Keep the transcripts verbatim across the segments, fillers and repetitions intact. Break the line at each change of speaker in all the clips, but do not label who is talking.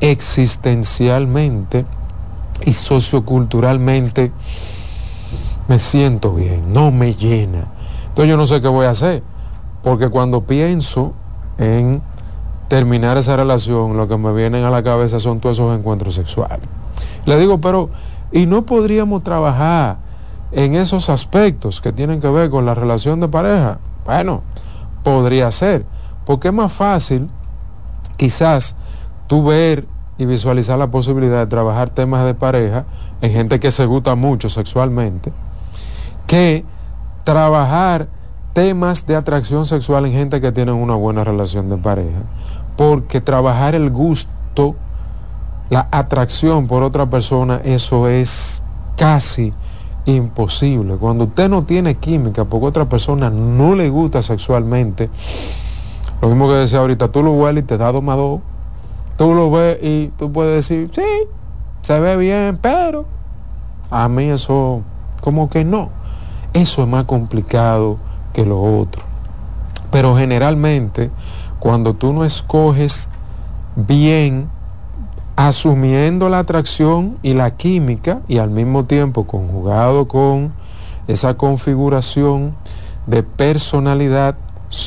existencialmente y socioculturalmente me siento bien, no me llena. Entonces yo no sé qué voy a hacer, porque cuando pienso en terminar esa relación, lo que me vienen a la cabeza son todos esos encuentros sexuales. Le digo, pero, ¿y no podríamos trabajar en esos aspectos que tienen que ver con la relación de pareja? Bueno, podría ser, porque es más fácil quizás tú ver y visualizar la posibilidad de trabajar temas de pareja en gente que se gusta mucho sexualmente, que trabajar temas de atracción sexual en gente que tienen una buena relación de pareja, porque trabajar el gusto, la atracción por otra persona, eso es casi imposible. Cuando usted no tiene química porque otra persona no le gusta sexualmente, lo mismo que decía ahorita, tú lo hueles y te da domador, tú lo ves y tú puedes decir, sí, se ve bien, pero a mí eso como que no, eso es más complicado que lo otro. Pero generalmente cuando tú no escoges bien, asumiendo la atracción y la química y al mismo tiempo conjugado con esa configuración de personalidad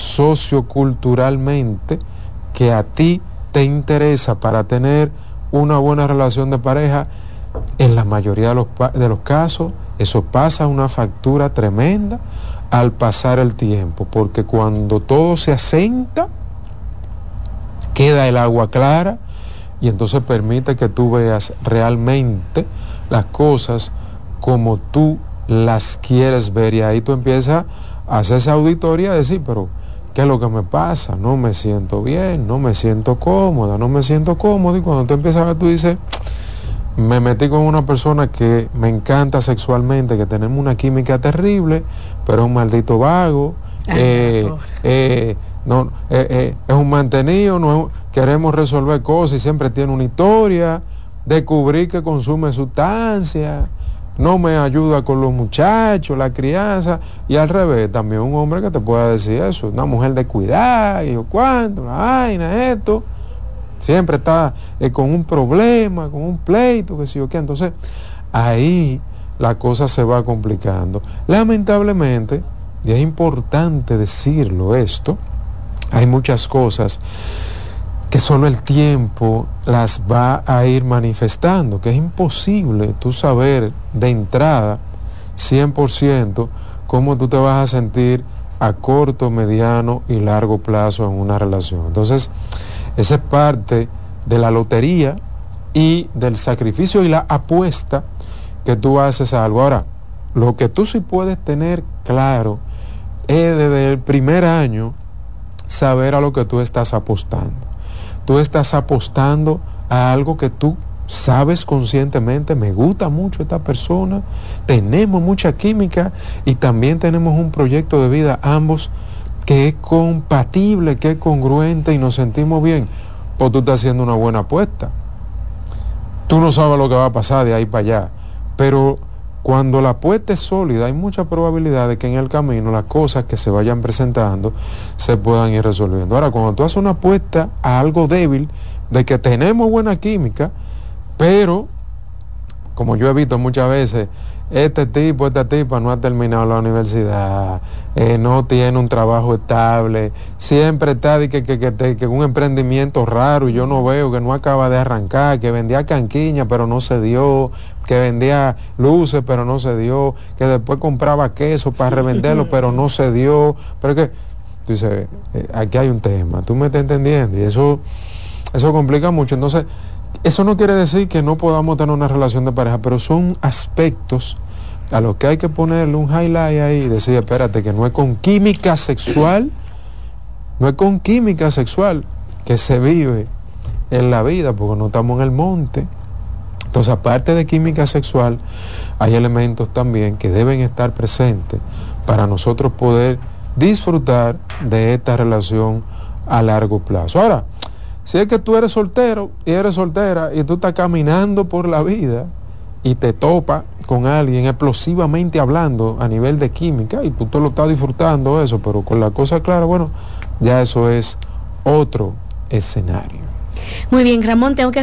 socioculturalmente que a ti te interesa para tener una buena relación de pareja, en la mayoría de los, de los casos eso pasa una factura tremenda al pasar el tiempo, porque cuando todo se asenta queda el agua clara y entonces permite que tú veas realmente las cosas como tú las quieres ver, y ahí tú empiezas a hacer esa auditoría y a decir, pero ¿qué es lo que me pasa? No me siento bien, no me siento cómoda, no me siento cómodo, y cuando tú empiezas a ver, tú dices, me metí con una persona que me encanta sexualmente, que tenemos una química terrible, pero es un maldito vago, eh, eh, no, eh, eh, es un mantenido, no es un, queremos resolver cosas y siempre tiene una historia, descubrí que consume sustancias, no me ayuda con los muchachos, la crianza, y al revés, también un hombre que te pueda decir eso, una mujer de cuidar, y yo cuánto, la vaina, esto, siempre está eh, con un problema, con un pleito, que sé yo qué. Entonces ahí la cosa se va complicando. Lamentablemente, y es importante decirlo esto, hay muchas cosas que solo el tiempo las va a ir manifestando, que es imposible tú saber de entrada cien por ciento cómo tú te vas a sentir a corto, mediano y largo plazo en una relación. Entonces, esa es parte de la lotería y del sacrificio y la apuesta que tú haces a algo. Ahora, lo que tú sí puedes tener claro es desde el primer año saber a lo que tú estás apostando. Tú estás apostando a algo que tú sabes conscientemente, me gusta mucho esta persona, tenemos mucha química y también tenemos un proyecto de vida ambos que es compatible, que es congruente y nos sentimos bien. Pues tú estás haciendo una buena apuesta. Tú no sabes lo que va a pasar de ahí para allá, pero cuando la apuesta es sólida hay mucha probabilidad de que en el camino las cosas que se vayan presentando se puedan ir resolviendo. Ahora, cuando tú haces una apuesta a algo débil, de que tenemos buena química, pero como yo he visto muchas veces, este tipo, esta tipa no ha terminado la universidad, eh, no tiene un trabajo estable, siempre está de que, que, que, que, que un emprendimiento raro y yo no veo, que no acaba de arrancar, que vendía canquiña pero no se dio, que vendía luces pero no se dio, que después compraba queso para revenderlo pero no se dio. Pero que tú dices, eh, aquí hay un tema, tú me estás entendiendo, y eso, eso complica mucho. Entonces, eso no quiere decir que no podamos tener una relación de pareja, pero son aspectos a los que hay que ponerle un highlight ahí y decir, espérate, que no es con química sexual, no es con química sexual que se vive en la vida, porque no estamos en el monte. Entonces, aparte de química sexual, hay elementos también que deben estar presentes para nosotros poder disfrutar de esta relación a largo plazo. Ahora, si es que tú eres soltero y eres soltera y tú estás caminando por la vida y te topas con alguien explosivamente hablando a nivel de química y tú te lo estás disfrutando eso, pero con la cosa clara, bueno, ya eso es otro escenario.
Muy bien, Ramón, tengo que